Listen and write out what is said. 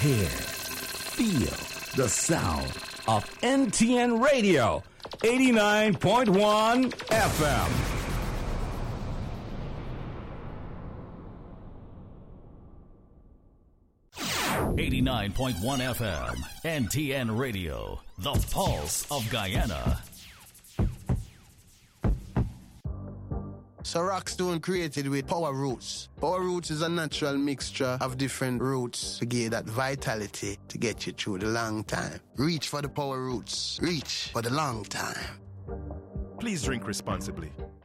hear, feel the sound of NTN Radio, 89.1 FM. .1 FM, NTN Radio, the pulse of Guyana. So Rockstone created with Power Roots. Power Roots is a natural mixture of different roots to give that vitality to get you through the long time. Reach for the Power Roots. Reach for the long time. Please drink responsibly.